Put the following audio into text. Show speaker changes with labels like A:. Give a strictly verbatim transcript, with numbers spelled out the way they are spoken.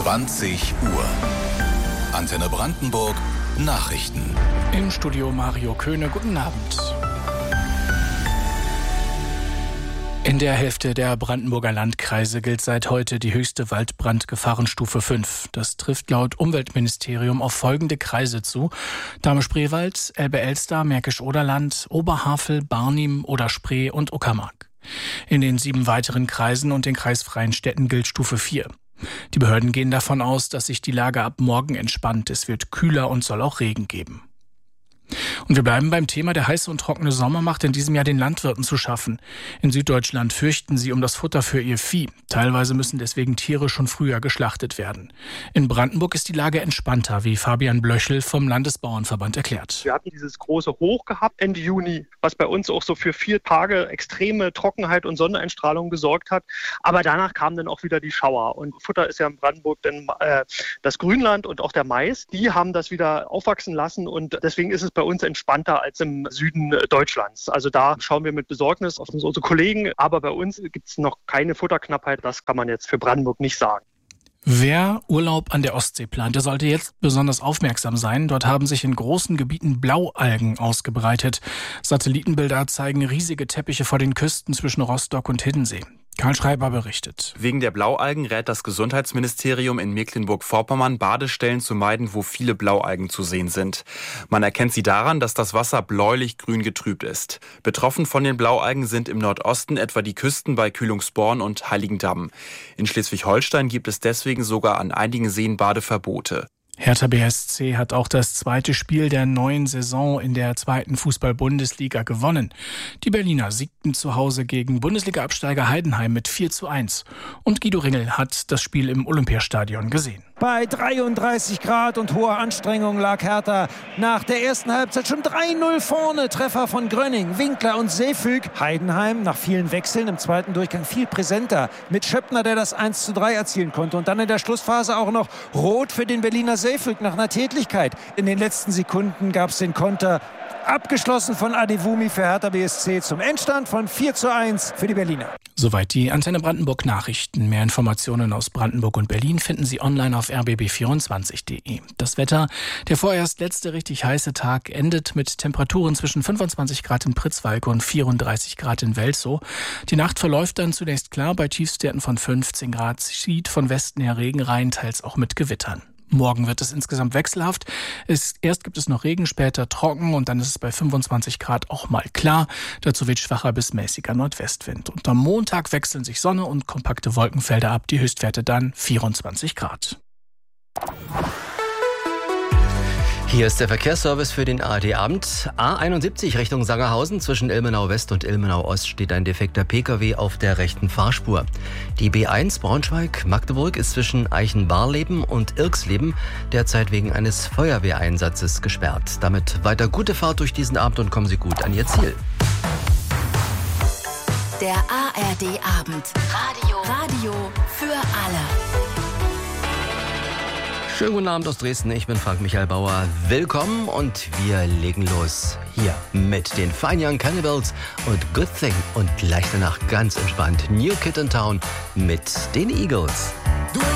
A: zwanzig Uhr. Antenne Brandenburg Nachrichten.
B: Im Studio Mario Köhne, guten Abend. In der Hälfte der Brandenburger Landkreise gilt seit heute die höchste Waldbrandgefahrenstufe fünf. Das trifft laut Umweltministerium auf folgende Kreise zu: Dahme-Spreewald, Elbe-Elster, Märkisch-Oderland, Oberhavel, Barnim, Oder-Spree und Uckermark. In den sieben weiteren Kreisen und den kreisfreien Städten gilt Stufe vier. Die Behörden gehen davon aus, dass sich die Lage ab morgen entspannt. Es wird kühler und soll auch Regen geben. Und wir bleiben beim Thema. Der heiße und trockene Sommer macht in diesem Jahr den Landwirten zu schaffen. In Süddeutschland fürchten sie um das Futter für ihr Vieh. Teilweise müssen deswegen Tiere schon früher geschlachtet werden. In Brandenburg ist die Lage entspannter, wie Fabian Blöchel vom Landesbauernverband erklärt.
C: Wir hatten dieses große Hoch gehabt Ende Juni, was bei uns auch so für vier Tage extreme Trockenheit und Sonneneinstrahlung gesorgt hat. Aber danach kamen dann auch wieder die Schauer. Und Futter ist ja in Brandenburg dann äh, das Grünland und auch der Mais. Die haben das wieder aufwachsen lassen und deswegen ist es bei uns entspannter als im Süden Deutschlands. Also da schauen wir mit Besorgnis auf unsere Kollegen. Aber bei uns gibt es noch keine Futterknappheit. Das kann man jetzt für Brandenburg nicht sagen.
B: Wer Urlaub an der Ostsee plant, der sollte jetzt besonders aufmerksam sein. Dort haben sich in großen Gebieten Blaualgen ausgebreitet. Satellitenbilder zeigen riesige Teppiche vor den Küsten zwischen Rostock und Hiddensee. Karl Schreiber berichtet.
D: Wegen der Blaualgen rät das Gesundheitsministerium in Mecklenburg-Vorpommern, Badestellen zu meiden, wo viele Blaualgen zu sehen sind. Man erkennt sie daran, dass das Wasser bläulich-grün getrübt ist. Betroffen von den Blaualgen sind im Nordosten etwa die Küsten bei Kühlungsborn und Heiligendamm. In Schleswig-Holstein gibt es deswegen sogar an einigen Seen Badeverbote.
B: Hertha B S C hat auch das zweite Spiel der neuen Saison in der zweiten Fußball-Bundesliga gewonnen. Die Berliner siegten zu Hause gegen Bundesliga-Absteiger Heidenheim mit vier zu eins. Und Guido Ringel hat das Spiel im Olympiastadion gesehen.
E: Bei dreiunddreißig Grad und hoher Anstrengung lag Hertha nach der ersten Halbzeit schon drei null vorne. Treffer von Grönning, Winkler und Seefüg. Heidenheim nach vielen Wechseln im zweiten Durchgang viel präsenter. Mit Schöppner, der das eins zu drei erzielen konnte. Und dann in der Schlussphase auch noch Rot für den Berliner Seefüg nach einer Tätlichkeit. In den letzten Sekunden gab es den Konter. Abgeschlossen von Adewumi für Hertha B S C zum Endstand von vier zu eins für die Berliner.
B: Soweit die Antenne Brandenburg Nachrichten. Mehr Informationen aus Brandenburg und Berlin finden Sie online auf r b b vierundzwanzig punkt de. Das Wetter: Der vorerst letzte richtig heiße Tag endet mit Temperaturen zwischen fünfundzwanzig Grad in Pritzwalk und vierunddreißig Grad in Welzow. Die Nacht verläuft dann zunächst klar bei Tiefstwerten von fünfzehn Grad. Zieht von Westen her Regen rein, teils auch mit Gewittern. Morgen wird es insgesamt wechselhaft. Es, erst gibt es noch Regen, später trocken und dann ist es bei fünfundzwanzig Grad auch mal klar. Dazu weht schwacher bis mäßiger Nordwestwind. Und am Montag wechseln sich Sonne und kompakte Wolkenfelder ab. Die Höchstwerte dann vierundzwanzig Grad.
F: Hier ist der Verkehrsservice für den A R D-Abend. A einundsiebzig Richtung Sangerhausen. Zwischen Ilmenau West und Ilmenau Ost steht ein defekter Pkw auf der rechten Fahrspur. Die B eins Braunschweig-Magdeburg ist zwischen Eichenbarleben und Irksleben derzeit wegen eines Feuerwehreinsatzes gesperrt. Damit weiter gute Fahrt durch diesen Abend und kommen Sie gut an Ihr Ziel.
G: Der A R D-Abend. Radio. Radio für alle.
F: Schönen guten Abend aus Dresden, ich bin Frank-Michael Bauer. Willkommen und wir legen los hier mit den Fine Young Cannibals und Good Thing und gleich danach ganz entspannt New Kid in Town mit den Eagles.